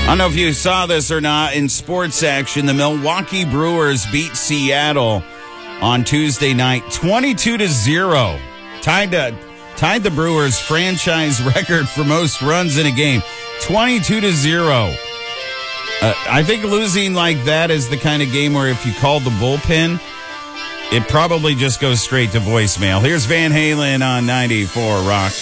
I don't know if you saw this or not in sports action. The Milwaukee Brewers beat Seattle on Tuesday night 22-0. Tied the Brewers' franchise record for most runs in a game. 22-0. I think losing like that is the kind of game where if you called the bullpen, it probably just goes straight to voicemail. Here's Van Halen on 94 Rock.